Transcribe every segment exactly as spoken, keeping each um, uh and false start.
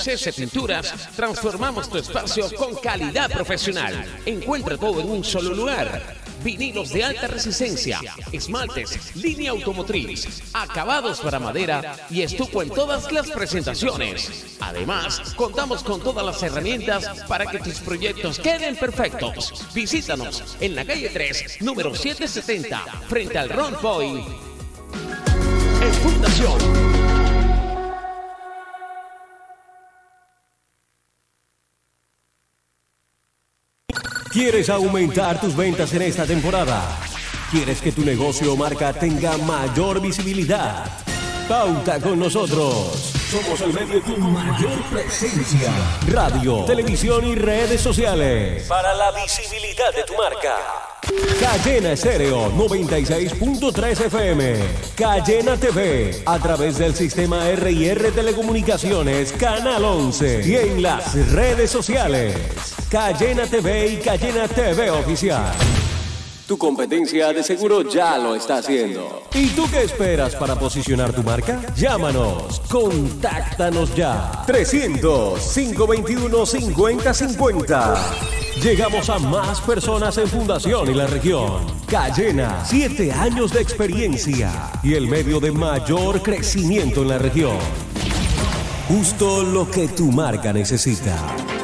C S Pinturas, transformamos tu espacio con calidad profesional. Encuentra todo en un solo lugar. Vinilos de alta resistencia, esmaltes, línea automotriz, acabados para madera y estuco en todas las presentaciones. Además, contamos con todas las herramientas para que tus proyectos queden perfectos. Visítanos en la calle tres, número setecientos setenta, frente al Ron Point. En Fundación. ¿Quieres aumentar tus ventas en esta temporada? ¿Quieres que tu negocio o marca tenga mayor visibilidad? Pauta con nosotros. Somos el medio con mayor presencia. Radio, televisión y redes sociales. Para la visibilidad de tu marca. Cayena Estéreo noventa y seis punto tres F M. Cayena T V. A través del sistema R y R Telecomunicaciones, Canal once. Y en las redes sociales. Cayena T V y Cayena T V Oficial. Tu competencia de seguro ya lo está haciendo. ¿Y tú qué esperas para posicionar tu marca? Llámanos, contáctanos ya. trescientos, cinco veintiuno, cincuenta cincuenta. Llegamos a más personas en Fundación y la región. Cayena, siete años de experiencia y el medio de mayor crecimiento en la región. Justo lo que tu marca necesita.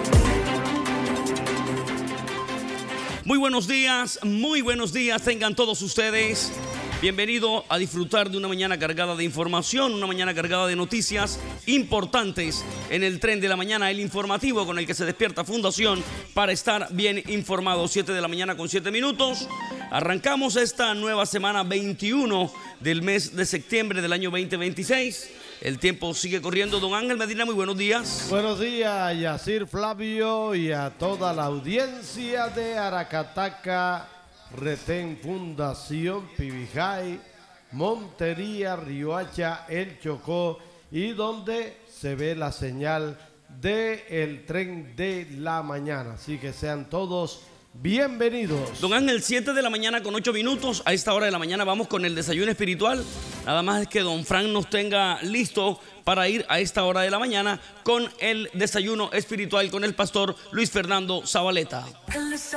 Muy buenos días, muy buenos días tengan todos ustedes. Bienvenido a disfrutar de una mañana cargada de información, una mañana cargada de noticias importantes en el tren de la mañana, el informativo con el que se despierta Fundación para estar bien informado. siete de la mañana con siete minutos. Arrancamos esta nueva semana veintiuno del mes de septiembre del año veinte veintiséis. El tiempo sigue corriendo. Don Ángel Medina, muy buenos días. Buenos días, Yacir Flavio, y a toda la audiencia de Aracataca, Retén, Fundación, Pibijay, Montería, Riohacha, El Chocó, y donde se ve la señal del tren de la mañana. Así que sean todos bienvenidos. Don Ángel, siete de la mañana con ocho minutos. A esta hora de la mañana vamos con el desayuno espiritual. Nada más es que don Frank nos tenga listo para ir a esta hora de la mañana con el desayuno espiritual con el pastor Luis Fernando Zabaleta.